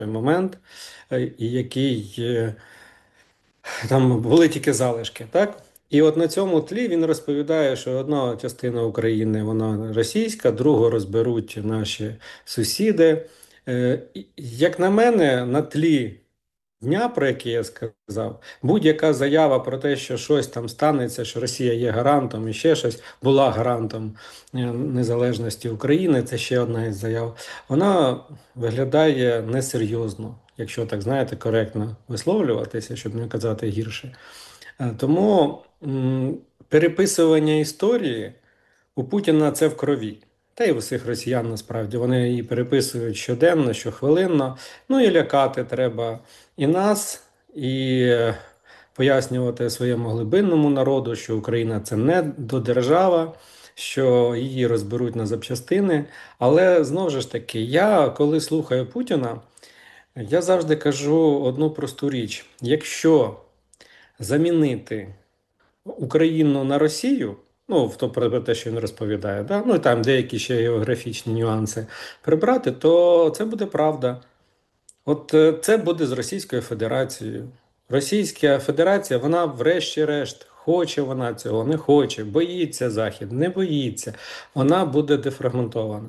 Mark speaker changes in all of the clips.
Speaker 1: момент, і який там були тільки залишки, так? І от на цьому тлі він розповідає, що одна частина України вона російська, другу розберуть наші сусіди. Як на мене, на тлі дня, про який я сказав, будь-яка заява про те, що щось там станеться, що Росія є гарантом і ще щось була гарантом незалежності України, це ще одна із заяв, вона виглядає несерйозно, якщо так знаєте, коректно висловлюватися, щоб не казати гірше. Тому переписування історії у Путіна це в крові. Та й у всіх росіян насправді вони її переписують щоденно, щохвилинно. Ну і лякати треба і нас, і пояснювати своєму глибинному народу, що Україна це не додержава, що її розберуть на запчастини. Але знову ж таки, я коли слухаю Путіна, я завжди кажу одну просту річ: якщо замінити Україну на Росію, ну, про те, що він розповідає, да? Ну і там деякі ще географічні нюанси прибрати, то це буде правда. От це буде з Російською Федерацією. Російська Федерація, вона врешті-решт, хоче вона цього, не хоче, боїться Захід, не боїться. Вона буде дефрагментована.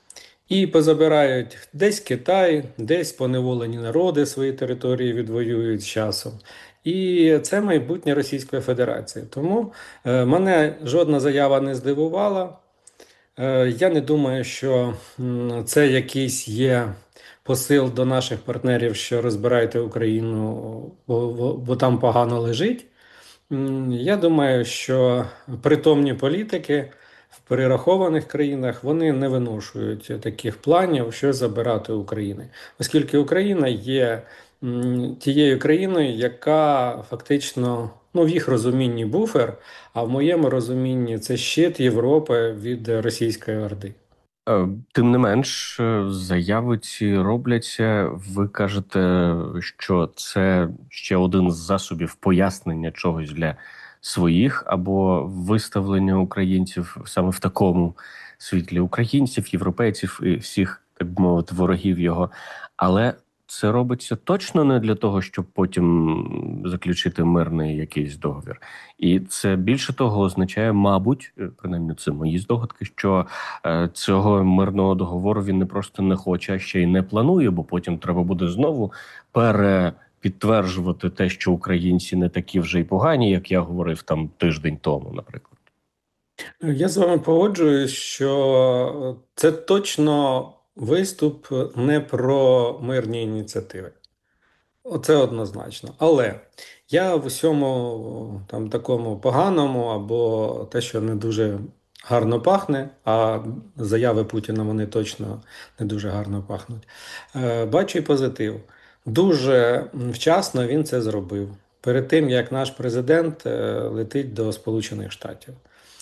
Speaker 1: І позабирають десь Китай, десь поневолені народи свої території відвоюють з часом. І це майбутнє Російської Федерації. Тому мене жодна заява не здивувала. Я не думаю, що це якийсь є посил до наших партнерів, що розбирайте Україну, бо там погано лежить. Я думаю, що притомні політики в перерахованих країнах вони не виношують таких планів, що забирати України, оскільки Україна є тією країною, яка фактично, ну, в їх розумінні буфер, а в моєму розумінні це щит Європи від російської орди.
Speaker 2: Тим не менш, заяви ці робляться. Ви кажете, що це ще один з засобів пояснення чогось для своїх або виставлення українців саме в такому світлі українців, європейців і всіх, так би мовити, ворогів його. Але це робиться точно не для того, щоб потім заключити мирний якийсь договір. І це більше того означає, мабуть, принаймні це мої здогадки, що цього мирного договору він не просто не хоче, а ще й не планує, бо потім треба буде знову перепідтверджувати те, що українці не такі вже й погані, як я говорив там тиждень тому, наприклад.
Speaker 1: Я з вами погоджуюсь, що це точно виступ не про мирні ініціативи. Оце однозначно. Але я в усьому там такому поганому або те, що не дуже гарно пахне, а заяви Путіна вони точно не дуже гарно пахнуть. Бачу і позитив. Дуже вчасно він це зробив. Перед тим, як наш президент летить до Сполучених Штатів.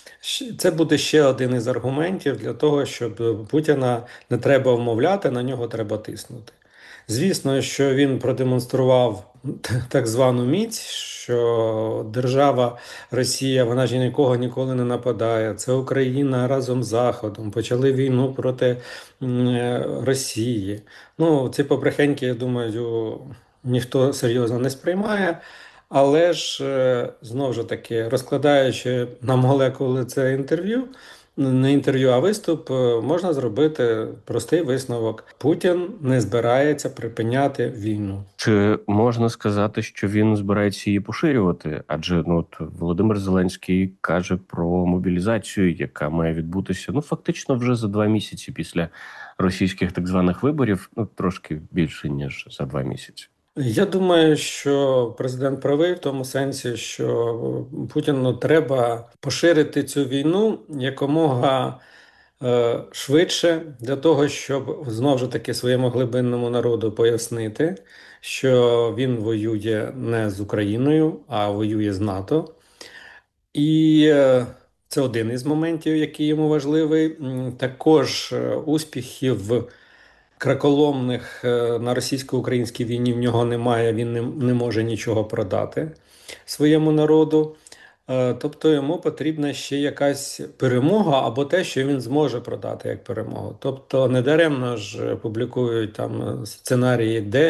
Speaker 1: Це буде ще один із аргументів для того, щоб Путіна не треба вмовляти, на нього треба тиснути. Звісно, що він продемонстрував так звану міць, що держава Росія, вона ж нікого ніколи не нападає. Це Україна разом з Заходом почали війну проти Росії. Ну, ці побрехеньки, я думаю, ніхто серйозно не сприймає. Але ж знову ж таки, розкладаючи на молекули це інтерв'ю, не інтерв'ю, а виступ, можна зробити простий висновок: Путін не збирається припиняти війну.
Speaker 2: Чи можна сказати, що він збирається її поширювати? Адже от Володимир Зеленський каже про мобілізацію, яка має відбутися фактично вже за 2 місяці після російських так званих виборів, трошки більше ніж за 2 місяці.
Speaker 1: Я думаю, що президент правий в тому сенсі, що Путіну треба поширити цю війну якомога швидше для того, щоб знову ж таки своєму глибинному народу пояснити, що він воює не з Україною, а воює з НАТО. І це один із моментів, який йому важливий. Також успіхів краколомних на російсько-українській війні в нього немає, він не може нічого продати своєму народу. Тобто йому потрібна ще якась перемога або те, що він зможе продати як перемогу. Тобто недаремно ж публікують там сценарії, де